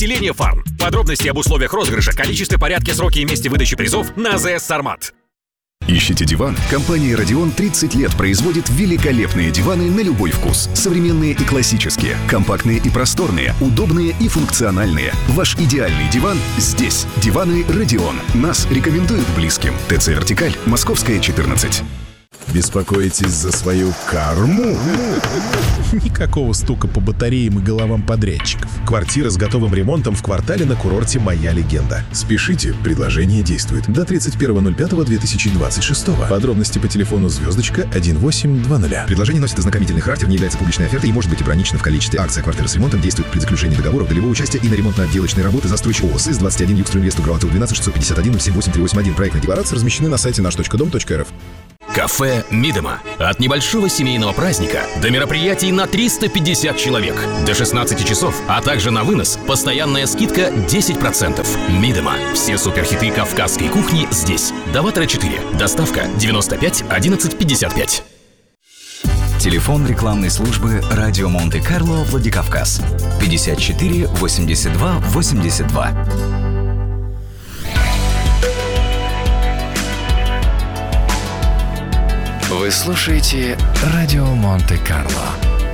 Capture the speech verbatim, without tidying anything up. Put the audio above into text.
Селение Фарм. Подробности об условиях розыгрыша, количестве, порядке, сроке и месте выдачи призов на АЗС «Сармат». Ищите диван? Компания «Радион» тридцать лет производит великолепные диваны на любой вкус. Современные и классические, компактные и просторные, удобные и функциональные. Ваш идеальный диван здесь. Диваны «Радион». Нас рекомендуют близким. ТЦ «Вертикаль», Московская, четырнадцать. Беспокоитесь за свою карму? Никакого стука по батареям и головам подрядчиков. Квартира с готовым ремонтом в квартале на курорте «Моя легенда». Спешите, предложение действует до тридцать первого ноль пятого две тысячи двадцать шестого. Подробности по телефону звездочка один восемь два ноль. Предложение носит ознакомительный характер, не является публичной офертой и может быть ограничено в количестве. Акция «Квартира с ремонтом» действует при заключении договора долевого участия и на ремонтно-отделочные работы застройщик ООО СИС двадцать один Югстройинвест Угралатил двенадцать шестьсот пятьдесят один ноль семь восемь три восемь один. Проектные декларации размещены на сайте наш точка дом точка эр эф. Кафе «Мидома». От небольшого семейного праздника до мероприятий на триста пятьдесят человек. До шестнадцати часов, а также на вынос. Постоянная скидка десять процентов. «Мидома». Все суперхиты кавказской кухни здесь. Даватора четыре. Доставка девяносто пять одиннадцать пятьдесят пять. Телефон рекламной службы «Радио Монте-Карло» Владикавказ. пятьдесят четыре восемьдесят два восемьдесят два. Вы слушаете «Радио Монте-Карло».